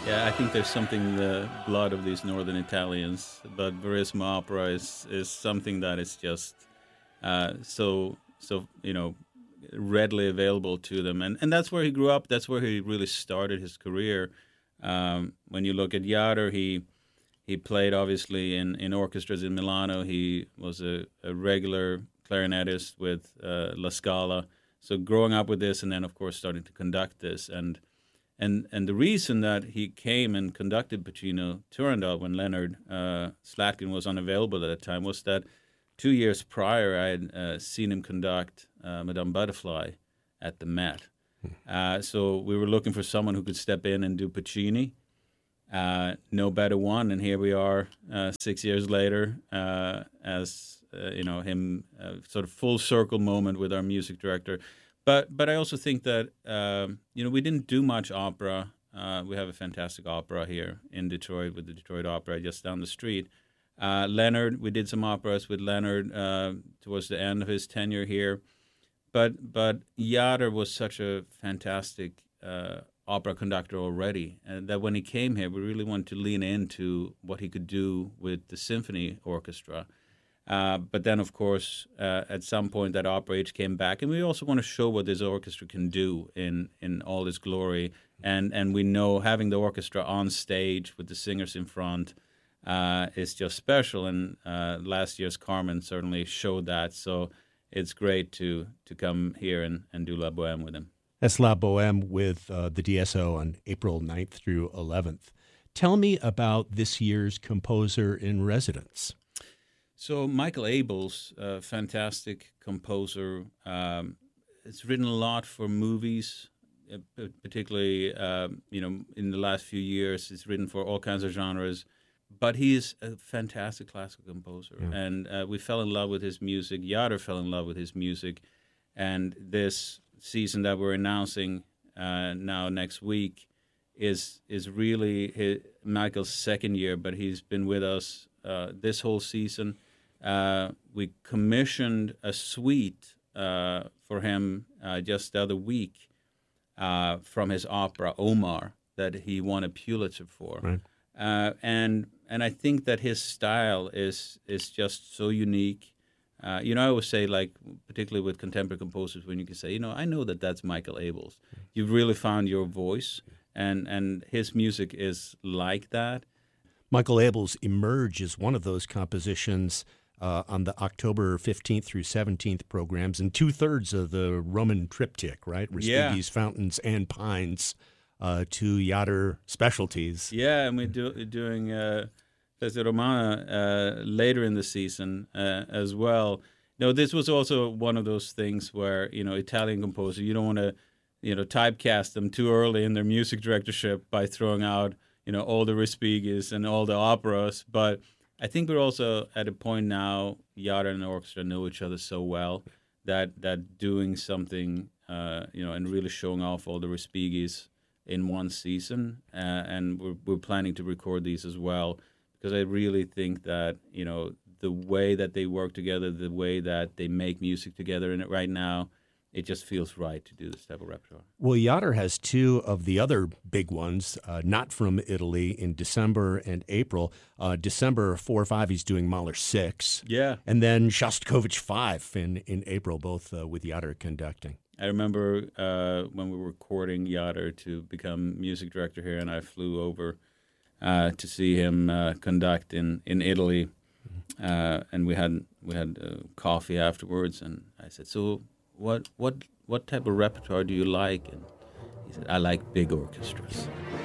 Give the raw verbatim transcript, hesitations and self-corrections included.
Yeah, I think there's something in the blood of these northern Italians, but Verismo opera is is something that is just uh, so so you know readily available to them, and and that's where he grew up. That's where he really started his career. Um, when you look at Jader, he he played obviously in, in orchestras in Milano. He was a, a regular clarinetist with uh, La Scala. So growing up with this, and then of course starting to conduct this, and and and the reason that he came and conducted Pacino Turandot when Leonard uh, Slatkin was unavailable at that time was that two years prior I had uh, seen him conduct uh, Madame Butterfly at the Met. Uh, so we were looking for someone who could step in and do Puccini. Uh, no better one, and here we are uh, six years later uh, as uh, you know him uh, sort of full circle moment with our music director. But but I also think that um, you know we didn't do much opera. Uh, we have a fantastic opera here in Detroit with the Detroit Opera just down the street. Uh, Leonard, we did some operas with Leonard uh, towards the end of his tenure here. But but Jader was such a fantastic uh, opera conductor already, and that when he came here, we really wanted to lean into what he could do with the symphony orchestra. Uh, but then, of course, uh, at some point, that opera age came back, and we also want to show what this orchestra can do in, in all its glory. And and we know having the orchestra on stage with the singers in front uh, is just special. And uh, last year's Carmen certainly showed that. So it's great to to come here and, and do La Boheme with him. That's La Boheme with uh, the D S O on April ninth through eleventh. Tell me about this year's composer in residence. So Michael Abels, a fantastic composer, um, has written a lot for movies, uh, particularly um, you know in the last few years. He's written for all kinds of genres, but he is a fantastic classical composer, yeah. and uh, we fell in love with his music. Jader fell in love with his music, and this season that we're announcing uh, now next week is is really his, Michael's second year, but he's been with us uh, this whole season. Uh, we commissioned a suite uh, for him uh, just the other week uh, from his opera Omar that he won a Pulitzer for, right. uh, and and I think that his style is is just so unique. Uh, you know, I always say, like, particularly with contemporary composers, when you can say, you know, I know that that's Michael Abels. You've really found your voice, and and his music is like that. Michael Abels' Emerge is one of those compositions uh, on the October fifteenth through seventeenth programs, and two-thirds of the Roman triptych, right? Respighi's, yeah. Fountains, and Pines, uh, two Jader specialties. Yeah, and we're do, doing uh, Festa Romana uh, later in the season uh, as well. You know, this was also one of those things where, you know, Italian composer, you don't want to, you know, typecast them too early in their music directorship by throwing out, you know, all the Respighis and all the operas. But I think we're also at a point now, Jader and the orchestra know each other so well that that doing something, uh, you know, and really showing off all the Respighis in one season, uh, and we're we're planning to record these as well, because I really think that, you know, the way that they work together, the way that they make music together in it right now, it just feels right to do this type of repertoire. Well, Jader has two of the other big ones, uh, not from Italy, in December and April. Uh, December four or five, he's doing Mahler six. Yeah. And then Shostakovich five in, in April, both uh, with Jader conducting. I remember uh, when we were courting Jader to become music director here, and I flew over uh, to see him uh, conduct in, in Italy. Uh, and we had we had uh, coffee afterwards, and I said, so what what what type of repertoire do you like? And he said, I like big orchestras.